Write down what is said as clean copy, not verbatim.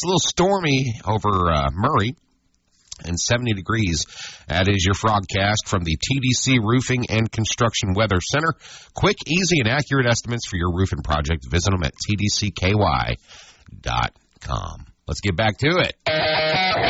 It's a little stormy over Murray and 70 degrees. That is your Frogcast from the TDC Roofing and Construction Weather Center. Quick, easy, and accurate estimates for your roofing project. Visit them at tdcky.com. Let's get back to it.